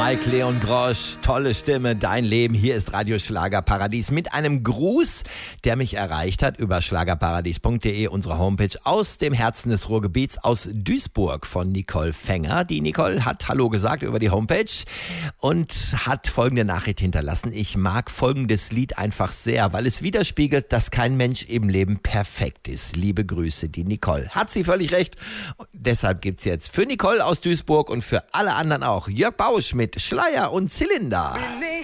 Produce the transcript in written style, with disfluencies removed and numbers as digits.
Mike Leon Grosch, tolle Stimme, dein Leben. Hier ist Radio Schlagerparadies mit einem Gruß, der mich erreicht hat über schlagerparadies.de, unsere Homepage aus dem Herzen des Ruhrgebiets, aus Duisburg von Nicole Fänger. Die Nicole hat Hallo gesagt über die Homepage und hat folgende Nachricht hinterlassen. Ich mag folgendes Lied einfach sehr, weil es widerspiegelt, dass kein Mensch im Leben perfekt ist. Liebe Grüße, die Nicole. Hat sie völlig recht. Und deshalb gibt's jetzt für Nicole aus Duisburg und für alle anderen auch Jörg Bausch mit Schleier und Zylinder.